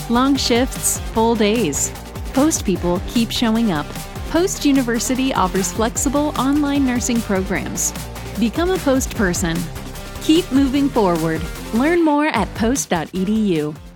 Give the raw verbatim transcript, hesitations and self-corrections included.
Long shifts, full days. Post people keep showing up. Post University offers flexible online nursing programs. Become a Post person. Keep moving forward. Learn more at post dot e d u.